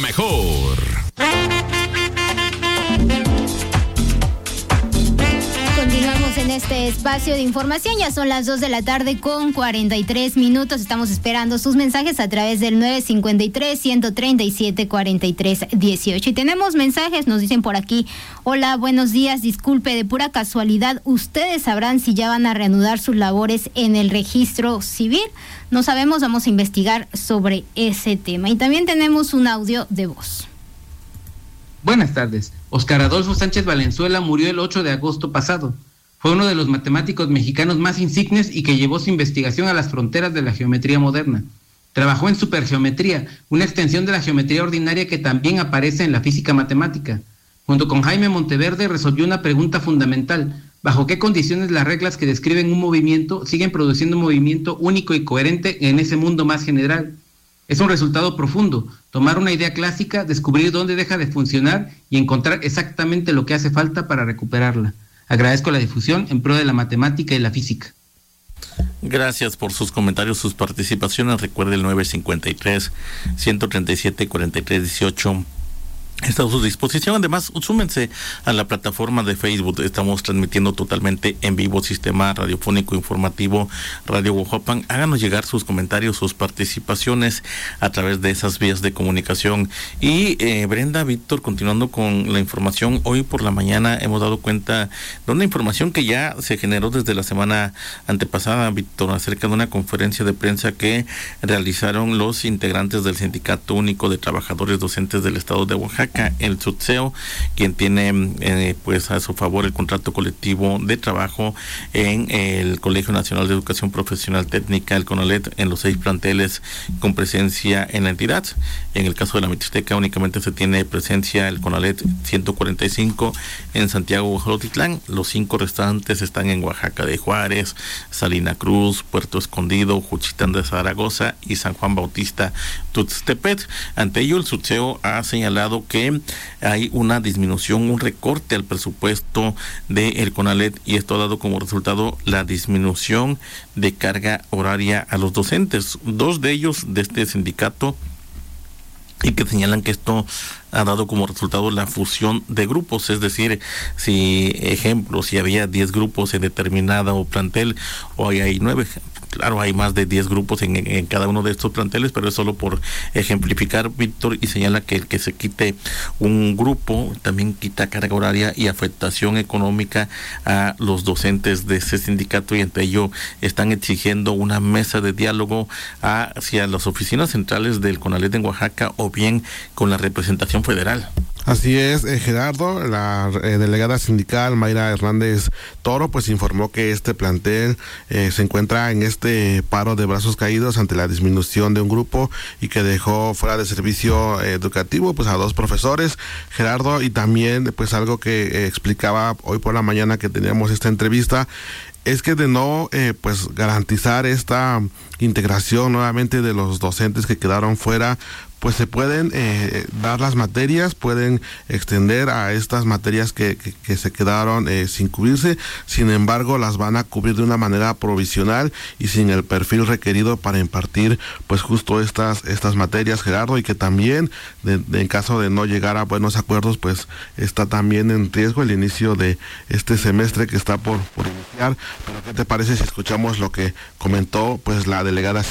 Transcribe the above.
Mejor. Continuamos en este espacio de información. Ya son las 2 de la tarde con 43 minutos. Estamos esperando sus mensajes a través del 953-137-4318. Y tenemos mensajes, nos dicen por aquí: hola, buenos días, disculpe, de pura casualidad, ¿ustedes sabrán si ya van a reanudar sus labores en el registro civil? No sabemos, vamos a investigar sobre ese tema. Y también tenemos un audio de voz. Buenas tardes. Oscar Adolfo Sánchez Valenzuela murió el 8 de agosto pasado. Fue uno de los matemáticos mexicanos más insignes y que llevó su investigación a las fronteras de la geometría moderna. Trabajó en supergeometría, una extensión de la geometría ordinaria que también aparece en la física matemática. Junto con Jaime Monteverde resolvió una pregunta fundamental: ¿bajo qué condiciones las reglas que describen un movimiento siguen produciendo un movimiento único y coherente en ese mundo más general? Es un resultado profundo: tomar una idea clásica, descubrir dónde deja de funcionar y encontrar exactamente lo que hace falta para recuperarla. Agradezco la difusión en pro de la matemática y la física. Gracias por sus comentarios, sus participaciones. Recuerde el 953-137-4318. Está a su disposición. Además, súmense a la plataforma de Facebook. Estamos transmitiendo totalmente en vivo, Sistema Radiofónico Informativo Radio Huajuapan. Háganos llegar sus comentarios, sus participaciones a través de esas vías de comunicación. Y Brenda, Víctor, continuando con la información, hoy por la mañana hemos dado cuenta de una información que ya se generó desde la semana antepasada, Víctor, acerca de una conferencia de prensa que realizaron los integrantes del Sindicato Único de Trabajadores Docentes del Estado de Oaxaca, el SUTSEO, quien tiene pues a su favor el contrato colectivo de trabajo en el Colegio Nacional de Educación Profesional Técnica, el CONALET, en los 6 planteles con presencia en la entidad. En el caso de la Mixteca únicamente se tiene presencia el CONALET 145 en Santiago, Oaxaca. Los 5 restantes están en Oaxaca de Juárez, Salina Cruz, Puerto Escondido, Juchitán de Zaragoza y San Juan Bautista Tuxtepec. Ante ello, el SUTSEO ha señalado que hay una disminución, un recorte al presupuesto del CONALET, y esto ha dado como resultado la disminución de carga horaria a los docentes. 2 de ellos de este sindicato, y que señalan que esto ha dado como resultado la fusión de grupos, es decir, si había 10 grupos en determinado plantel, hoy hay 9. Claro, hay más de 10 grupos en cada uno de estos planteles, pero es solo por ejemplificar, Víctor, y señala que el que se quite un grupo también quita carga horaria y afectación económica a los docentes de ese sindicato, y entre ello están exigiendo una mesa de diálogo hacia las oficinas centrales del CONALET en Oaxaca o bien con la representación federal. Así es, Gerardo. La delegada sindical Mayra Hernández Toro pues informó que este plantel se encuentra en este paro de brazos caídos ante la disminución de un grupo y que dejó fuera de servicio educativo pues a 2 profesores, Gerardo. Y también pues algo que explicaba hoy por la mañana que teníamos esta entrevista es que de no pues garantizar esta integración nuevamente de los docentes que quedaron fuera, pues se pueden dar las materias, pueden extender a estas materias que se quedaron sin cubrirse. Sin embargo, las van a cubrir de una manera provisional y sin el perfil requerido para impartir pues justo estas materias, Gerardo, y que también en caso de no llegar a buenos acuerdos pues está también en riesgo el inicio de este semestre que está por iniciar. Pero ¿qué te parece si escuchamos lo que comentó pues la delegada?